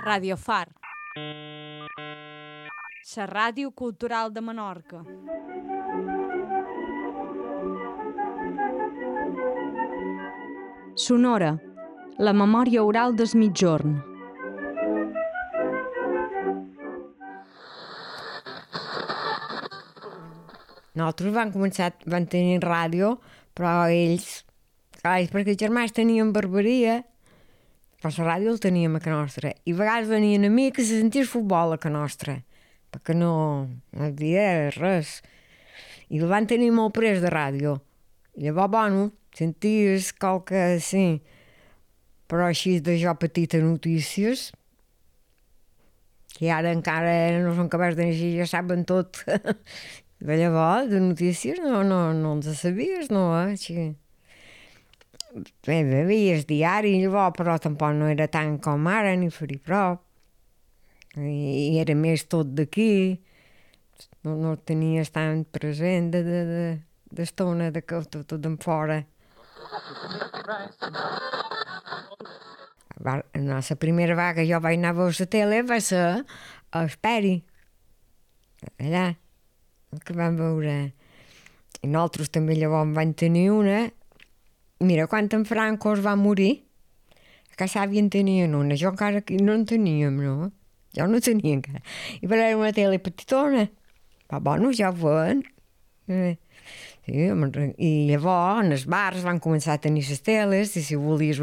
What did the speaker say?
Radio Far, la ràdio cultural de Menorca. Sonora, la memòria oral del migjorn. Nosaltres vam tenir ràdio, però ells, clar, és perquè els germans tenien barberia, però la ràdio el teníem a Can Nostra. I a vegades venien amics a sentir futbol a Can Nostra, perquè no hi havia res. I el van tenir molt pres de ràdio. I llavors, bueno, senties qualque, sí, però així de jo petita notícies, que ara encara no són capaços de llegir, ja saben tot. Llavors, de notícies no els sabies, no, així. Bé, veies diari, llavors, però tampoc no era tant com ara, ni faria prop. I era més tot d'aquí. No tenies tan present d'estona, de que tot d'en fora. La primera vegada que jo vaig anar a veure la tele va ser a Esperi, allà, que vam veure. I nosaltres també llavors vam tenir una. Mira, quan en Franco es va morir, a Casa Àvia en tenien una, jo encara aquí no en teníem, no? Jo no tenia encara. I però era una tele petitona, però bueno, ja ho veuen. Sí, i llavors en els bars van començar a tenir les teles, i si volies